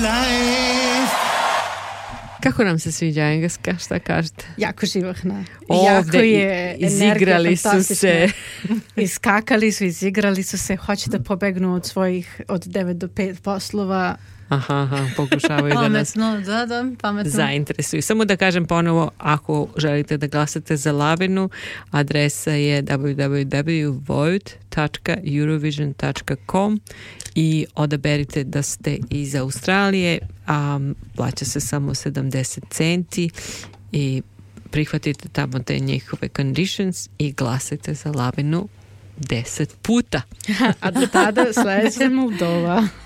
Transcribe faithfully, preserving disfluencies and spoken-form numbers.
life. Kako nam se sviđa engleska, šta kažete? Jako živahna. Ovde jako je izigrali su se. Iskakali su, izigrali su se, hoće da pobegnu od svojih od devet do pet poslova. Aha, aha, pokušavaju da nas pametno, da, da, pametno. zainteresuju. Samo da kažem ponovo, ako želite da glasate za Lavinu, adresa je w w w tačka vote tačka eurovision tačka com i odaberite da ste iz Australije, a plaća se samo sedamdeset centi i prihvatite tamo te njihove conditions i glasajte za Lavinu deset puta. A do tada sledeće Moldova.